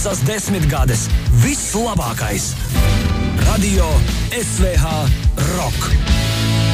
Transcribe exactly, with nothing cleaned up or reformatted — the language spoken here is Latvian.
Piecas desmitgades. Viss labākais. Radio S V H Rock.